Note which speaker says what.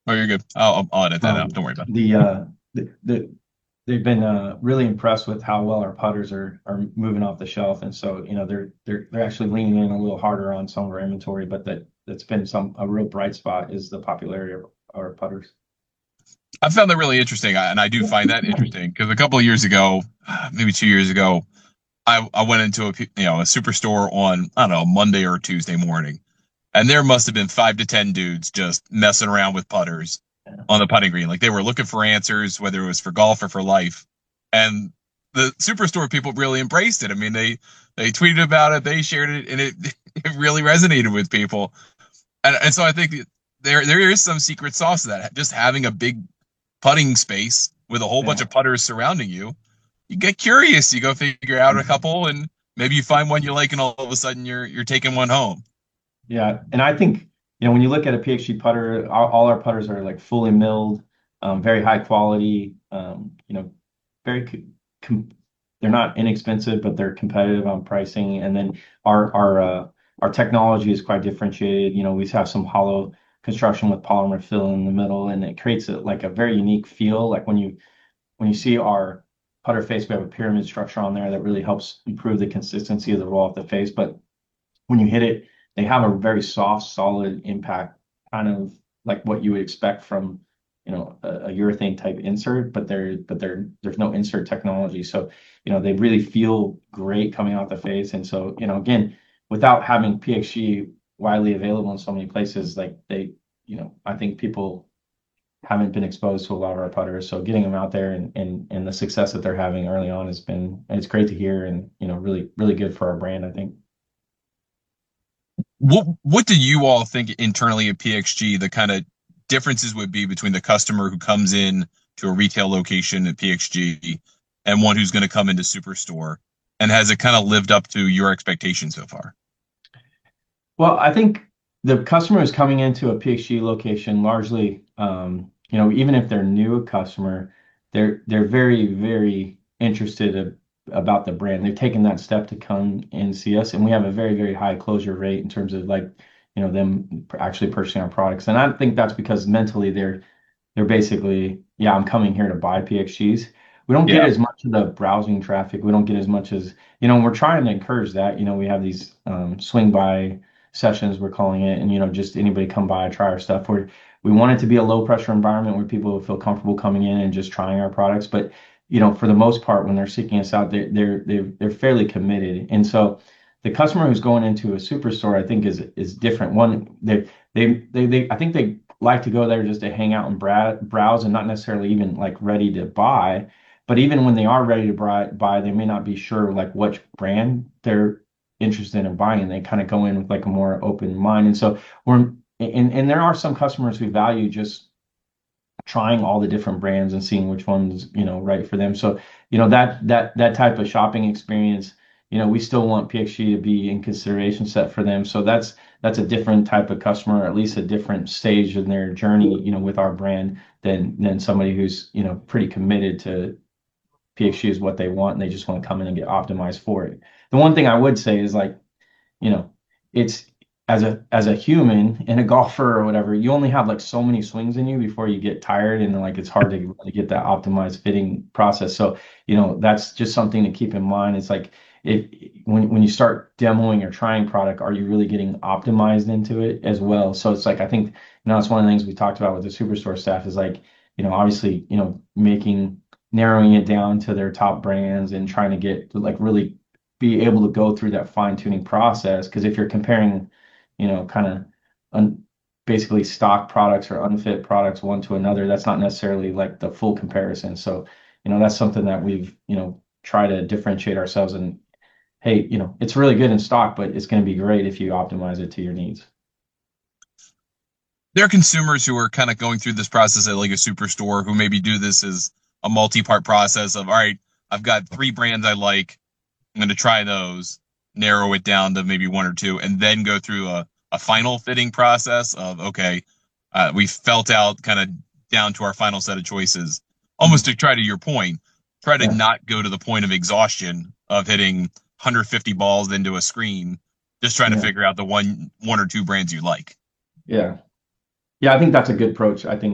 Speaker 1: Oh, you're good. I'll edit that out.
Speaker 2: Um,
Speaker 1: Don't worry about it.
Speaker 2: the they've been really impressed with how well our putters are moving off the shelf, and so they're actually leaning in a little harder on some of our inventory, but that's been a real bright spot is the popularity of our putters.
Speaker 1: I found that really interesting, and I do find that interesting because a couple of years ago, maybe 2 years ago, I went into a superstore on I don't know Monday or Tuesday morning, and there must have been 5 to 10 dudes just messing around with putters on the putting green. Like they were looking for answers, whether it was for golf or for life. And the superstore people really embraced it. I mean, they tweeted about it, they shared it, and it it really resonated with people. And so I think there is some secret sauce to that. Just having a big putting space with a whole bunch
Speaker 2: Yeah,
Speaker 1: of putters surrounding you, you get curious. You go figure out a couple, and maybe you find one you like, and all of a sudden you're taking one home.
Speaker 2: yeah, and I think when you look at a PXG putter, all our putters are like fully milled, very high quality. Very com they're not inexpensive, but they're competitive on pricing. And then our technology is quite differentiated. We have some hollow construction with polymer fill in the middle, and it creates like a very unique feel. Like when you see our putter face, we have a pyramid structure on there that really helps improve the consistency of the roll off the face. But when you hit it, they have a very soft, solid impact, kind of like what you would expect from, a urethane type insert, but there's no insert technology. So, they really feel great coming out the face. And so, again, without having PXG widely available in so many places, like I think people haven't been exposed to a lot of our putters. So getting them out there and the success that they're having early on it's great to hear and, really, really good for our brand, I think.
Speaker 1: What do you all think internally at PXG the kind of differences would be between the customer who comes in to a retail location at PXG and one who's going to come into Superstore? And has it kind of lived up to your expectations so far?
Speaker 2: Well, I think the customer is coming into a PXG location largely, even if they're new customer, they're very, very interested about the brand. They've taken that step to come and see us, and we have a very, very high closure rate in terms of like, them actually purchasing our products. And I think that's because mentally they're basically, yeah, I'm coming here to buy PXGs. We don't get
Speaker 1: Yeah.
Speaker 2: as much of the browsing traffic. We don't get as much as, and we're trying to encourage that. We have these swing by sessions, we're calling it, and, just anybody come by, try our stuff. We want it to be a low pressure environment where people feel comfortable coming in and just trying our products. But, for the most part, when they're seeking us out, they're fairly committed. And so the customer who's going into a superstore, I think is different. One, I think they like to go there just to hang out and browse and not necessarily even like ready to buy. But even when they are ready to buy, they may not be sure like which brand they're interested in buying. And they kind of go in with like a more open mind. And so and there are some customers who value just trying all the different brands and seeing which one's right for them. So that type of shopping experience, we still want PXG to be in consideration set for them. So that's a different type of customer, or at least a different stage in their journey, with our brand than somebody who's pretty committed to PXG is what they want and they just want to come in and get optimized for it. The one thing I would say is like, you know, it's as a human and a golfer or whatever, you only have like so many swings in you before you get tired and like it's hard to really get that optimized fitting process. So, that's just something to keep in mind. It's like if when you start demoing or trying product, are you really getting optimized into it as well? So it's like I think, that's one of the things we talked about with the Superstore staff is like, obviously, narrowing it down to their top brands and trying to get like really be able to go through that fine tuning process. Because if you're comparing, kind of un basically stock products or unfit products one to another, that's not necessarily like the full comparison. So, that's something that we've, try to differentiate ourselves and hey, it's really good in stock, but it's going to be great if you optimize it to your needs.
Speaker 1: There are consumers who are kind of going through this process at like a superstore who maybe do this as a multi-part process of, all right, I've got 3 brands I like. I'm going to try those, narrow it down to maybe one or two, and then go through a final fitting process of, okay, we felt out kind of down to our final set of choices, almost
Speaker 2: Mhm.
Speaker 1: to try to your point, try to
Speaker 2: Yeah,
Speaker 1: not go to the point of exhaustion of hitting 150 balls into a screen, just trying to
Speaker 2: yeah,
Speaker 1: figure out the one or two brands you like.
Speaker 2: yeah. Yeah, I think that's a good approach. I think